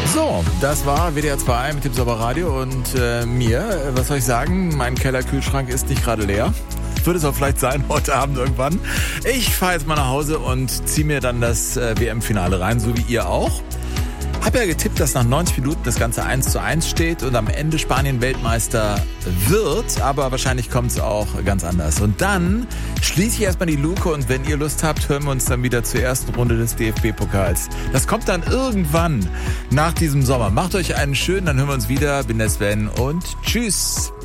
So, das war WDR 2 mit dem Sauberradio und mir, was soll ich sagen, mein Kellerkühlschrank ist nicht gerade leer. Wird es auch vielleicht sein, heute Abend irgendwann. Ich fahre jetzt mal nach Hause und ziehe mir dann das WM-Finale rein, so wie ihr auch. Hab ja getippt, dass nach 90 Minuten das Ganze 1:1 steht und am Ende Spanien Weltmeister wird, aber wahrscheinlich kommt es auch ganz anders. Und dann schließe ich erstmal die Luke und wenn ihr Lust habt, hören wir uns dann wieder zur ersten Runde des DFB-Pokals. Das kommt dann irgendwann nach diesem Sommer. Macht euch einen schönen, dann hören wir uns wieder. Bin der Sven und tschüss.